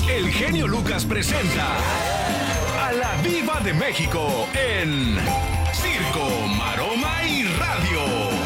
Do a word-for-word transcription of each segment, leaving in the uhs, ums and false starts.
el genio Lucas presenta a la Diva de México en Circo, Maroma y Radio.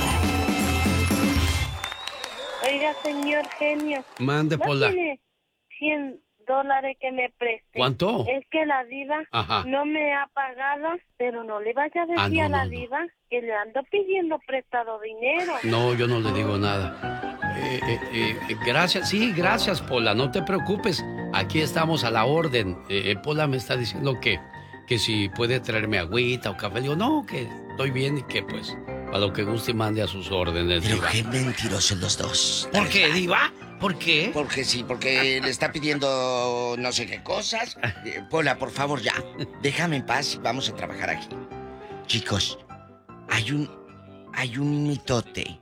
Oiga, señor genio. Mande, ¿No Pola. tiene cien dólares que me preste? ¿Cuánto? Es que la diva Ajá. no me ha pagado, pero no le vaya a decir Ah, no, a la no, no. diva que le ando pidiendo prestado dinero. No, yo no le digo nada. Eh, eh, eh, gracias, sí, gracias, Pola, no te preocupes. Aquí estamos a la orden. Eh, eh, Pola me está diciendo que, que si puede traerme agüita o café. Digo, no, que estoy bien y que pues para lo que guste mande a sus órdenes, Pero Diva. qué mentirosos los dos. ¿Por qué, Diva? ¿Por qué? Porque sí, porque le está pidiendo no sé qué cosas. Eh, Pola, por favor, ya. Déjame en paz y vamos a trabajar aquí. Chicos, hay un... Hay un mitote.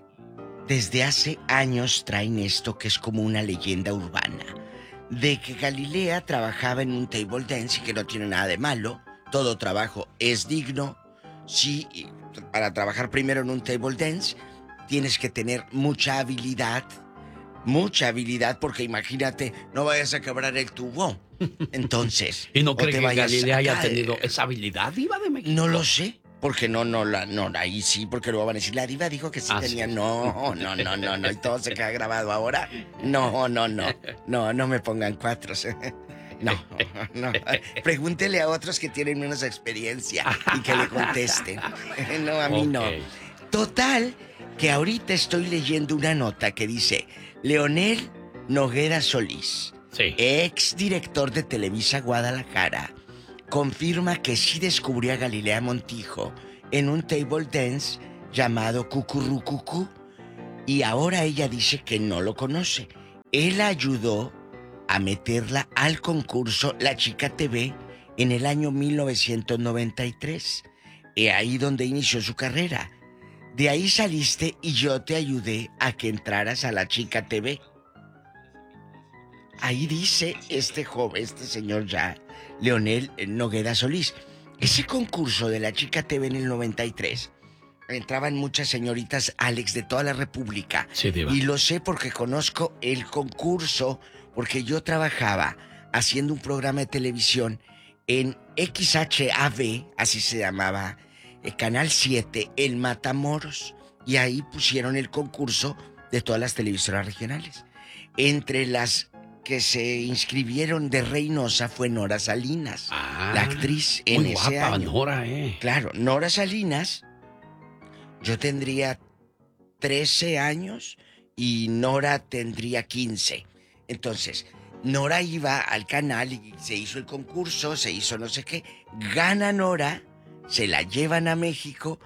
Desde hace años traen esto que es como una leyenda urbana. De que Galilea trabajaba en un table dance y que no tiene nada de malo. Todo trabajo es digno. Sí, para trabajar primero en un table dance tienes que tener mucha habilidad. Mucha habilidad, porque imagínate, no vayas a quebrar el tubo. Entonces, ¿Y no o cree te que vayas Galilea a haya caer. tenido esa habilidad, Diva de México? No lo sé, porque no, no, la, no, ahí sí, porque luego van a decir, la diva dijo que sí Ah, tenía. sí. No, no, no, no, no, y todo se queda grabado ahora. No, no, no, no, no me pongan cuatros. No, no. Pregúntele a otros que tienen menos experiencia y que le contesten. No, a mí Ok. no. Total, que ahorita estoy leyendo una nota que dice, Leonel Noguera Solís, Sí. ex director de Televisa Guadalajara, confirma que sí descubrió a Galilea Montijo en un table dance llamado Cucurrucucú, y ahora ella dice que no lo conoce. Él ayudó a meterla al concurso La Chica T V en el año mil novecientos noventa y tres. Y ahí donde inició su carrera. De ahí saliste y yo te ayudé a que entraras a La Chica T V. Ahí dice este joven, este señor ya, Leonel Noguera Solís. Ese concurso de La Chica T V en el noventa y tres, entraban muchas señoritas Alex de toda la República. Sí, Diva. Y lo sé porque conozco el concurso, porque yo trabajaba haciendo un programa de televisión en X H A V, así se llamaba, eh, Canal siete, en Matamoros. Y ahí pusieron el concurso de todas las televisoras regionales. Entre las que se inscribieron de Reynosa fue Nora Salinas, Ah, la actriz en muy ese guapa, año. Nora, eh. Claro, Nora Salinas, yo tendría trece años y Nora tendría quince. Entonces, Nora iba al canal y se hizo el concurso, se hizo no sé qué. Gana Nora, se la llevan a México,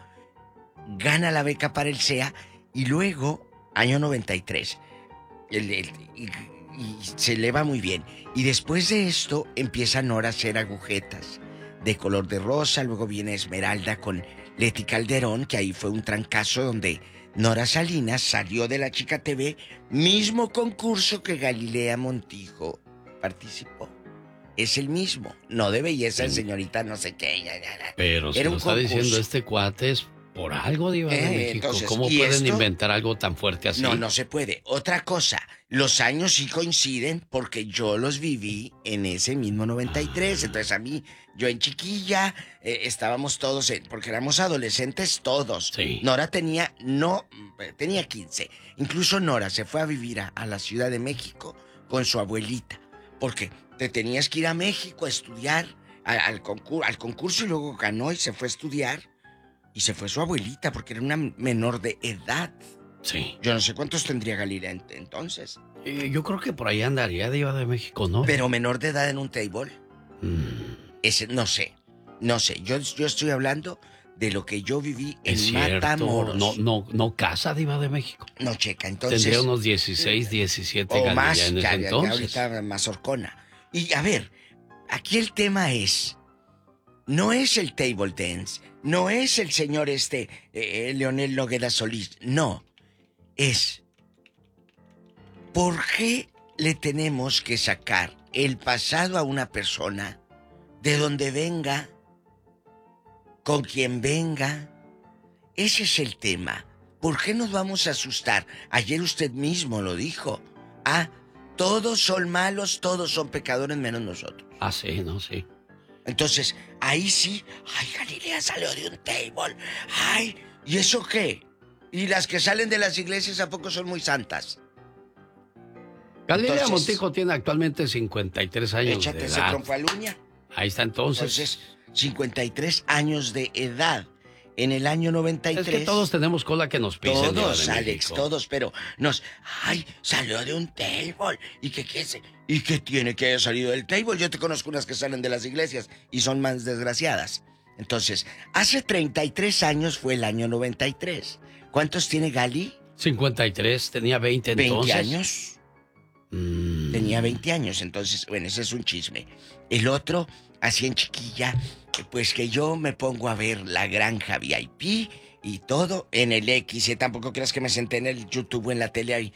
gana la beca para el C E A y luego, año noventa y tres, el, el, y, y se le va muy bien. Y después de esto empieza Nora a hacer agujetas de color de rosa, luego viene Esmeralda con Leti Calderón, que ahí fue un trancazo donde Nora Salinas salió de La Chica T V, mismo concurso que Galilea Montijo participó. Es el mismo, no de belleza, Sí. señorita no sé qué. Ya, ya, ya. Pero si Era lo un está concurso. diciendo este cuate es por algo, Diva de Eh, México. entonces, ¿Cómo ¿y pueden esto? inventar algo tan fuerte así? No, no se puede. Otra cosa, los años sí coinciden porque yo los viví en ese mismo noventa y tres. Entonces a mí, yo en chiquilla, eh, estábamos todos, en, porque éramos adolescentes todos. Sí. Nora tenía, no, tenía quince. Incluso Nora se fue a vivir a, a la Ciudad de México con su abuelita. Porque te tenías que ir a México a estudiar a- al, concur- al concurso y luego ganó y se fue a estudiar. Y se fue su abuelita porque era una menor de edad. Sí. Yo no sé cuántos tendría Galilea ent- entonces. Eh, yo creo que por ahí andaría Diva de México, ¿no? Pero menor de edad en un table. Mm, Ese, no sé. No sé. Yo, yo estoy hablando de lo que yo viví en es cierto. Matamoros. No, no, no casa Diva de México. No, checa, entonces. Tendría unos dieciséis, diecisiete o Galilea más, en ese ya, ya, ya entonces. ahorita más horcona. Y a ver, aquí el tema es. No es el table dance. No es el señor este, eh, Leonel Noguera Solís. No. Es. ¿Por qué le tenemos que sacar el pasado a una persona de donde venga, con quien venga? Ese es el tema. ¿Por qué nos vamos a asustar? Ayer usted mismo lo dijo. Ah, Todos son malos, todos son pecadores menos nosotros. Ah, sí, no, sí. Entonces, ahí sí, ay, Galilea salió de un table. Ay, ¿y eso qué? ¿Y las que salen de las iglesias a poco son muy santas? Galilea Entonces, Montijo tiene actualmente cincuenta y tres años échate de ese edad. tronfaluña. Ahí está entonces. Entonces, cincuenta y tres años de edad. En el año noventa y tres. Es que todos tenemos cola que nos pisen. Todos, Diva de Alex, México. todos, pero nos... Ay, salió de un table. ¿Y qué, qué, se- ¿Y qué tiene que haya salido del table? Yo te conozco unas que salen de las iglesias y son más desgraciadas. Entonces, hace treinta y tres años fue el año noventa y tres. ¿Cuántos tiene Gali? cincuenta y tres, tenía veinte entonces. ¿veinte años? Mm. Tenía veinte años, entonces, bueno, ese es un chisme. El otro, así en chiquilla, pues que yo me pongo a ver La Granja V I P y todo en el X. ¿eh? Tampoco creas que me senté en el YouTube o en la tele ahí.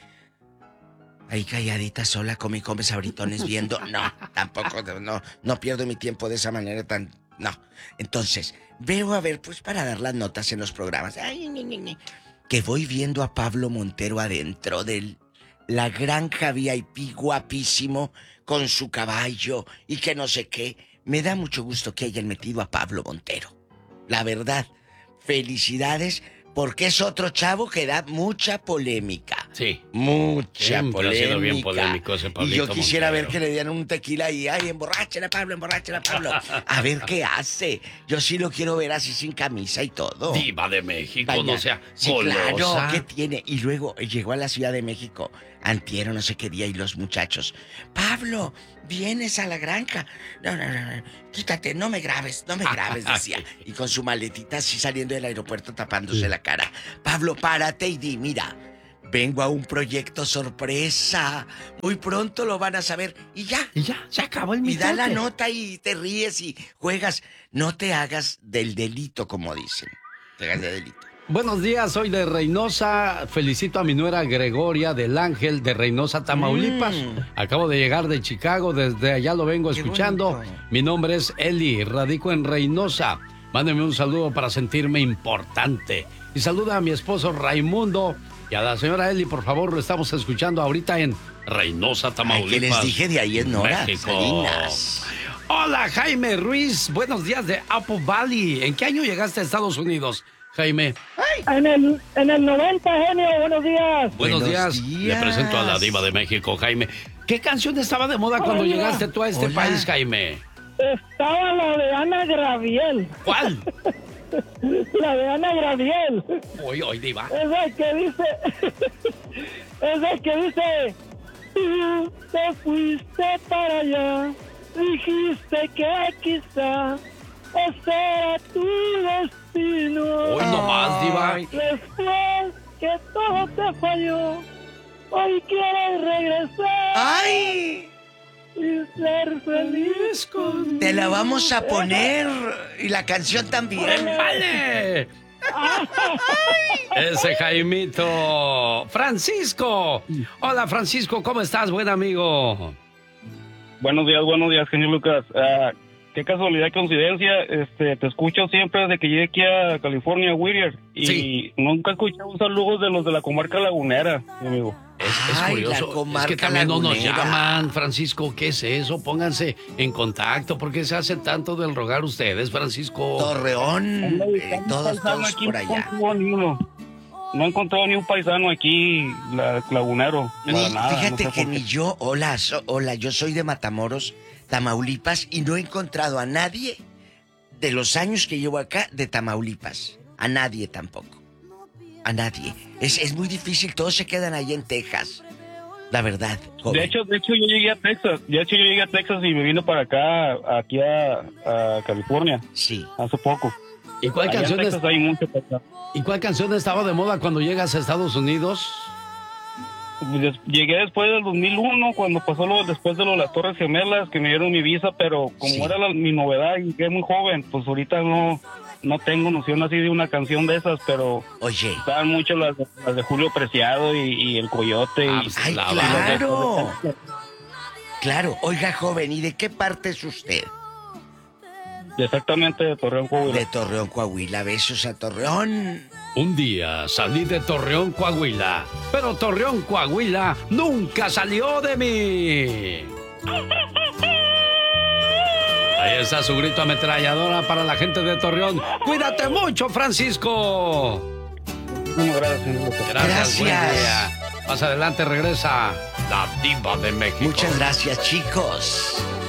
Ahí calladita sola con mi come sabritones viendo. No, tampoco, no, no pierdo mi tiempo de esa manera tan... No. Entonces, veo a ver, pues para dar las notas en los programas. Ay, ni, ni, ni. Que voy viendo a Pablo Montero adentro del La Granja V I P, guapísimo, con su caballo y que no sé qué. Me da mucho gusto que hayan metido a Pablo Montero. La verdad, felicidades, porque es otro chavo que da mucha polémica. Sí. Mucha Siempre ha sido polémica. bien polémico ese Y Pablito yo quisiera Montero. ver que le dieran un tequila y, ay, emborrachen a Pablo, emborrachen a Pablo. A ver qué hace. Yo sí lo quiero ver así sin camisa y todo. Diva de México, Vaya, no sea sí, golosa. claro, ¿qué tiene? Y luego llegó a la Ciudad de México, antiero, no sé qué día, y los muchachos, Pablo, vienes a la granja. No, no, no, no, quítate, no me grabes, no me grabes, decía. Y con su maletita así saliendo del aeropuerto tapándose la cara. Pablo, párate y di, mira, vengo a un proyecto sorpresa. Muy pronto lo van a saber. Y ya. Y ya, se acabó el Y mitote. da la nota y te ríes y juegas. No te hagas del delito, como dicen. Te hagas de delito. Buenos días, soy de Reynosa. Felicito a mi nuera Gregoria del Ángel de Reynosa, Tamaulipas. Mm. Acabo de llegar de Chicago, desde allá lo vengo Qué escuchando. bonito. Mi nombre es Eli, radico en Reynosa. Mándeme un saludo para sentirme importante. Y saluda a mi esposo Raimundo y a la señora Eli, por favor, lo estamos escuchando ahorita en Reynosa, Tamaulipas. Ay, que les dije de ahí en Nora, México. Salinas. Hola, Jaime Ruiz. Buenos días de Apple Valley. ¿En qué año llegaste a Estados Unidos, Jaime? En el, en el noventa, genio, buenos días. Buenos, Buenos días. días. Le presento a la diva de México, Jaime. ¿Qué canción estaba de moda cuando Hola. llegaste tú a este Hola. país, Jaime? Estaba la de Ana Graviel. ¿Cuál? La de Ana Graviel. Hoy, hoy, diva. Esa que dice... Esa que dice... Tú te fuiste para allá. Dijiste que quizá ese era tu destino. Hoy nomás, diva. Ay. Después que todo te falló, hoy quieres regresar ¡Ay! y ser feliz con... Te la vamos a poner. Y la canción también. ¡Vale! Ese Jaimito. Francisco. Hola, Francisco, ¿cómo estás, buen amigo? Buenos días, buenos días, genio Lucas. Ah, qué casualidad, coincidencia. Este, te escucho siempre desde que llegué aquí a California, Whittier. Y Sí. nunca escuché un saludo de los de la comarca lagunera, mi amigo. Es, es Ay, curioso. la Es que comarca también no nos lagunera. llaman, Francisco. ¿Qué es eso? Pónganse en contacto. ¿Por qué se hace tanto del rogar ustedes, Francisco? Torreón. eh, todos, todos Aquí por no allá. encontré ni uno. No he encontrado ni un paisano aquí, la, lagunero. Ni- para nada, no fíjate sé que por qué. ni yo, hola, so- hola, yo soy de Matamoros, Tamaulipas, y no he encontrado a nadie de los años que llevo acá de Tamaulipas. A nadie tampoco. A nadie. Es, es muy difícil, todos se quedan ahí en Texas. La verdad. joven. De hecho, de hecho yo llegué a Texas. De hecho yo llegué a Texas y me vine para acá, aquí a, a California, Sí. hace poco. ¿Y cuál, Allá en canción es- Texas hay mucho para acá. ¿Y cuál canción estaba de moda cuando llegas a Estados Unidos? Des- Llegué después del dos mil uno, cuando pasó lo después de lo de las Torres Gemelas, que me dieron mi visa, pero como Sí. era la- mi novedad y llegué muy joven, pues ahorita no, no tengo noción así de una canción de esas, pero Oye. estaban mucho las, las de Julio Preciado y, y El Coyote. Ah, y, pues, ¡Ay, la claro! Claro, oiga, joven, ¿y de qué parte es usted? exactamente de Torreón, Coahuila. De Torreón, Coahuila. Besos a Torreón. Un día salí de Torreón, Coahuila, pero Torreón, Coahuila nunca salió de mí. Ahí está su grito ametralladora para la gente de Torreón. ¡Cuídate mucho, Francisco! Gracias. Gracias. Buen día. Más adelante regresa la Diva de México. Muchas gracias, chicos.